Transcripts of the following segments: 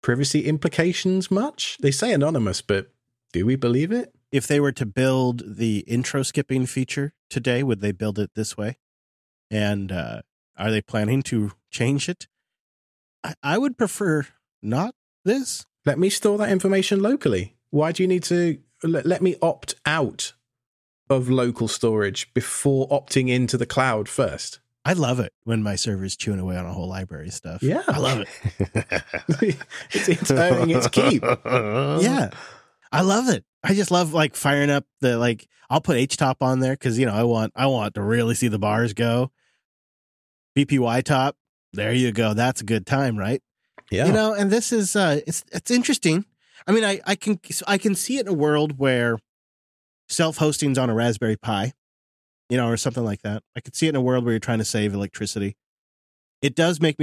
privacy implications much? They say anonymous, but do we believe it? If they were to build the intro skipping feature today, would they build it this way? And are they planning to change it? I would prefer not this. Let me store that information locally. Why do you need to let me opt out of local storage before opting into the cloud first? I love it when my server's chewing away on a whole library of stuff. Yeah. I love it. it's earning its keep. Yeah. I love it. I just love like firing up the, like, I'll put HTOP on there because, you know, I want to really see the bars go. BPY top. There you go. That's a good time, right? Yeah. You know, and this is, it's interesting. I mean, I can see it in a world where self-hosting's on a Raspberry Pi, you know, or something like that. I could see it in a world where you're trying to save electricity. It does make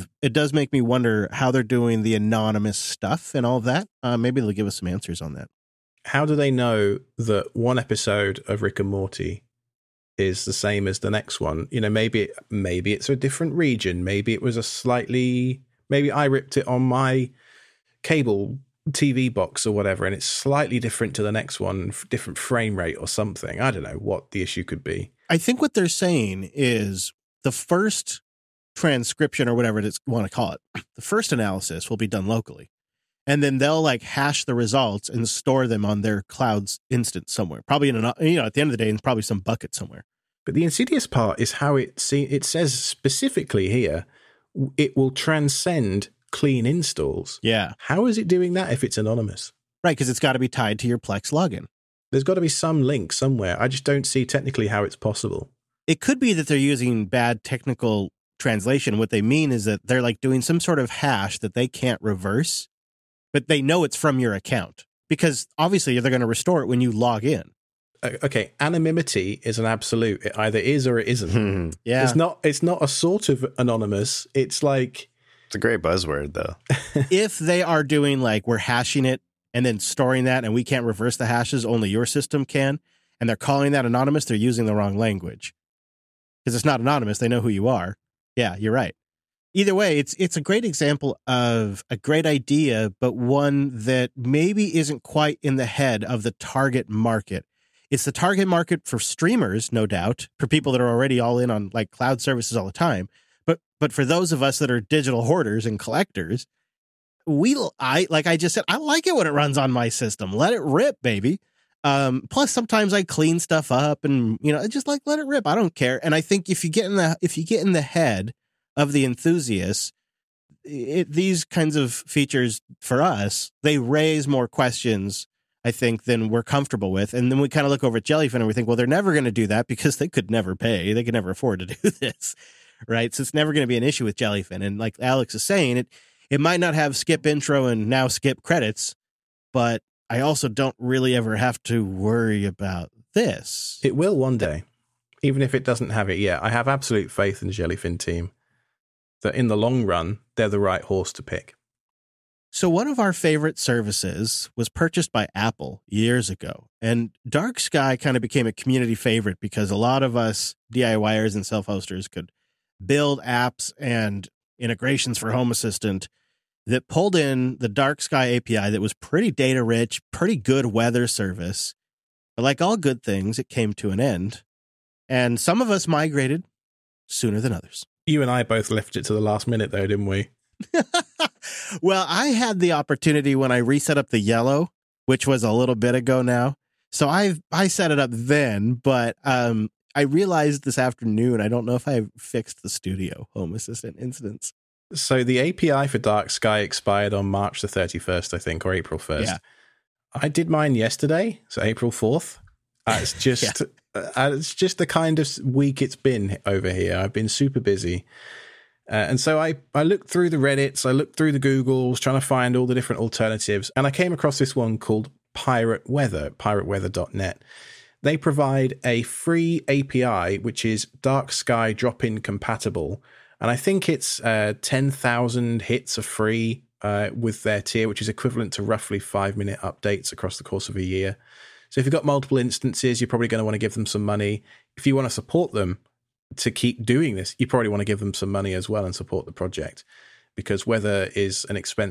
me wonder how they're doing the anonymous stuff and all of that. Maybe they'll give us some answers on that. How do they know that one episode of Rick and Morty is the same as the next one? You know, maybe it's a different region. Maybe it was maybe I ripped it on my cable TV box or whatever, and it's slightly different to the next one, different frame rate or something. I don't know what the issue could be. I think what they're saying is the first transcription or whatever you want to call it, the first analysis will be done locally. And then they'll like hash the results and store them on their cloud's instance somewhere. Probably at the end of the day, in probably some bucket somewhere. But the insidious part is how it says specifically here, it will transcend clean installs. Yeah. How is it doing that if it's anonymous? Right, because it's got to be tied to your Plex login. There's got to be some link somewhere. I just don't see technically how it's possible. It could be that they're using bad technical translation. What they mean is that they're like doing some sort of hash that they can't reverse, but they know it's from your account because obviously they're going to restore it when you log in. Okay, anonymity is an absolute. It either is or it isn't. Yeah. It's not a sort of anonymous. It's like... It's a great buzzword, though. If they are doing like we're hashing it and then storing that and we can't reverse the hashes, only your system can, and they're calling that anonymous, they're using the wrong language. Because it's not anonymous. They know who you are. Yeah, you're right. Either way, it's a great example of a great idea, but one that maybe isn't quite in the head of the target market. It's the target market for streamers, no doubt, for people that are already all in on like cloud services all the time. But for those of us that are digital hoarders and collectors, like I just said, I like it when it runs on my system. Let it rip, baby. Plus, sometimes I clean stuff up, and you know, just like let it rip. I don't care. And I think if you get in the head of the enthusiasts, these kinds of features for us, they raise more questions, I think, than we're comfortable with. And then we kind of look over at Jellyfin and we think, well, they're never going to do that because they could never pay. They could never afford to do this, right? So it's never going to be an issue with Jellyfin. And like Alex is saying, it might not have skip intro and now skip credits, but I also don't really ever have to worry about this. It will one day, even if it doesn't have it yet. I have absolute faith in the Jellyfin team that in the long run, they're the right horse to pick. So one of our favorite services was purchased by Apple years ago, and Dark Sky kind of became a community favorite because a lot of us DIYers and self-hosters could build apps and integrations for Home Assistant that pulled in the Dark Sky API that was pretty data rich, pretty good weather service. But like all good things, it came to an end, and some of us migrated sooner than others. You and I both left it to the last minute, though, didn't we? Well, I had the opportunity when I reset up the yellow, which was a little bit ago now. So I set it up then, but I realized this afternoon, I don't know if I fixed the Studio Home Assistant instance. So the API for Dark Sky expired on March the 31st, I think, or April 1st. Yeah. I did mine yesterday, so April 4th. It's just it's just the kind of week it's been over here. I've been super busy. And so I looked through the Reddits, I looked through the Googles, trying to find all the different alternatives. And I came across this one called Pirate Weather, pirateweather.net. They provide a free API, which is Dark Sky drop-in compatible. And I think it's 10,000 hits are free with their tier, which is equivalent to roughly 5-minute updates across the course of a year. So if you've got multiple instances, you're probably going to want to give them some money. If you want to support them to keep doing this, you probably want to give them some money as well and support the project, because weather is an